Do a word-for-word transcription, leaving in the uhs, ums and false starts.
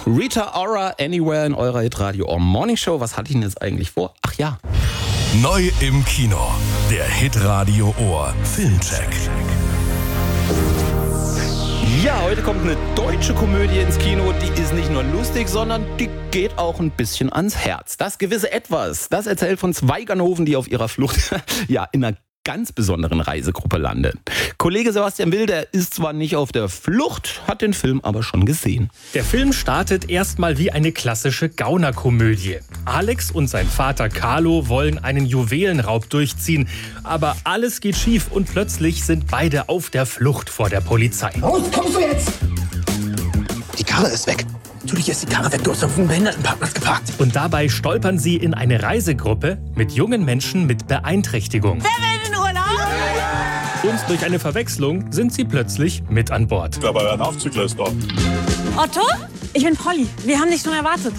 Rita Ora, Anywhere in eurer Hitradio Or Morning Show. Was hatte ich denn jetzt eigentlich vor? Ach ja. Neu im Kino. Der Hitradio Ohr Filmcheck. Ja, heute kommt eine deutsche Komödie ins Kino. Die ist nicht nur lustig, sondern die geht auch ein bisschen ans Herz. Das gewisse Etwas, das erzählt von zwei Ganoven, die auf ihrer Flucht ja in einer ganz besonderen Reisegruppe landen. Kollege Sebastian Will, der ist zwar nicht auf der Flucht, hat den Film aber schon gesehen. Der Film startet erstmal wie eine klassische Gaunerkomödie. Alex und sein Vater Carlo wollen einen Juwelenraub durchziehen. Aber alles geht schief und plötzlich sind beide auf der Flucht vor der Polizei. Raus, kommst du jetzt? Die Karre ist weg. Natürlich ist die Karre weg, du hast auf dem Behindertenparkplatz geparkt. Und dabei stolpern sie in eine Reisegruppe mit jungen Menschen mit Beeinträchtigung. Wer will in Urlaub? Und durch eine Verwechslung sind sie plötzlich mit an Bord. Aber ein Aufzug ist da. Otto? Ich bin Polly. Wir haben dich schon erwartet.